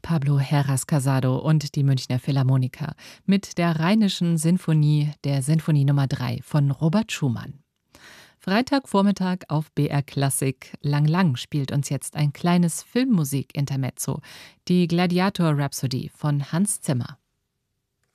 Pablo Heras Casado und die Münchner Philharmoniker mit der Rheinischen Sinfonie, der Sinfonie Nummer 3 von Robert Schumann. Freitagvormittag auf BR Klassik. Lang Lang spielt uns jetzt ein kleines Filmmusik-Intermezzo, die Gladiator Rhapsody von Hans Zimmer.